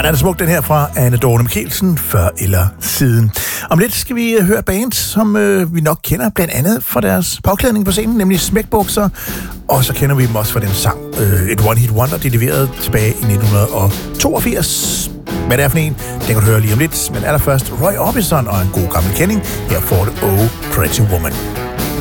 den er smukt, den her fra Anne Dorte Mikkelsen, før eller siden. Om lidt skal vi høre band, som vi nok kender, blandt andet fra deres påklædning på scenen, nemlig Smækbukser. Og så kender vi dem også fra den sang, et One Hit Wonder, de leverede tilbage i 1982. Hvad det er for en, det kan du høre lige om lidt. Men allerførst Roy Orbison og en god gammel kending. Her får det Oh Pretty Woman.